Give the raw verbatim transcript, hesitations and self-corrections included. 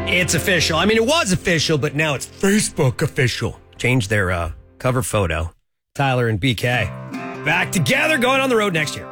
It's official. I mean, it was official, but now it's Facebook official. Changed their uh, cover photo. Tyler and B K back together, going on the road next year.